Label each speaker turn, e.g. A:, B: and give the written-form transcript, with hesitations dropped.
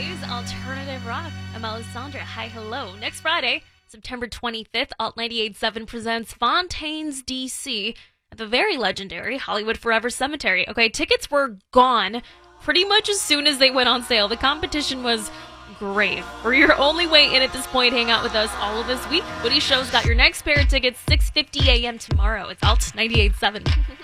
A: Friday's Alternative Rock. I'm Alessandra. Hi, hello. Next Friday, September 25th, Alt 98.7 presents Fontaines DC at the very legendary Hollywood Forever Cemetery. Okay, tickets were gone pretty much as soon as they went on sale. The competition was great. For your only way in at this point, hang out with us all of this week. Woody Show's got your next pair of tickets, 6:50 a.m. tomorrow. It's Alt 98.7.